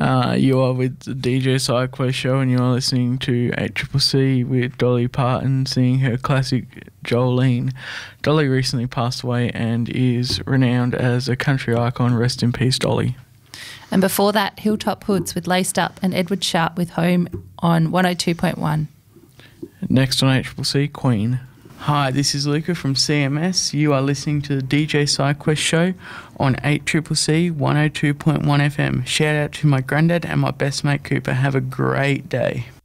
You are with the DJ Cyclo Show, and you are listening to ACCC with Dolly Parton singing her classic Jolene. Dolly recently passed away and is renowned as a country icon. Rest in peace, Dolly. And before that, Hilltop Hoods with Laced Up and Edward Sharp with Home on 102.1. Next on ACCC, Queen. Hi, this is Luca from CMS. You are listening to the DJ SideQuest Show on 8CCC 102.1 FM. Shout out to my granddad and my best mate Cooper. Have a great day.